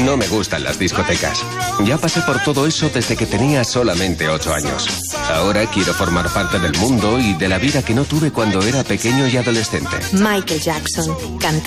No me gustan las discotecas. Ya pasé por todo eso desde que tenía solamente 8 años. Ahora quiero formar parte del mundo y de la vida que no tuve cuando era pequeño y adolescente. Michael Jackson, cantante.